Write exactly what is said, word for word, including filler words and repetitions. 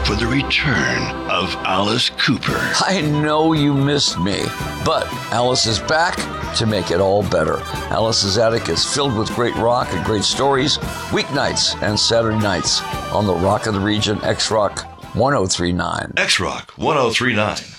for the return of Alice Cooper. I know you missed me, but Alice is back to make it all better. Alice's Attic is filled with great rock and great stories, weeknights and Saturday nights on the Rock of the Region, X-Rock one oh three point nine. X-Rock one oh three point nine.